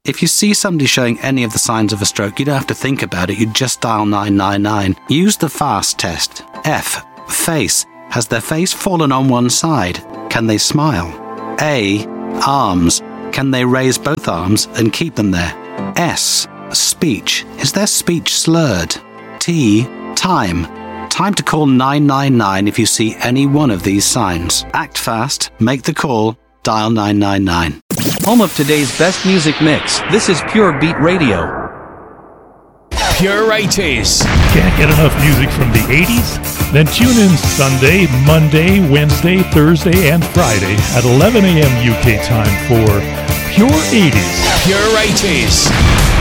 If you see somebody showing any of the signs of a stroke, you don't have to think about it. You just dial 999. Use the FAST test. F. Face. Has their face fallen on one side? Can they smile? A. Arms. Can they raise both arms and keep them there? S. Speech. Is their speech slurred? T. Time. Time to call 999 if you see any one of these signs. Act fast, make the call, dial 999. Home of today's best music mix. This is Pure Beat Radio. Pure 80s. Can't get enough music from the 80s? Then tune in Sunday, Monday, Wednesday, Thursday, and Friday at 11 a.m. UK time for Pure 80s. Pure 80s.